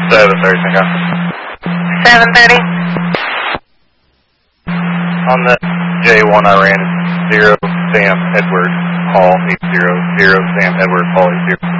7:30, Cinco. 7:30. On the J1 I ran 0 Sam Edward Hall 80, 0 Sam Edward Hall 80.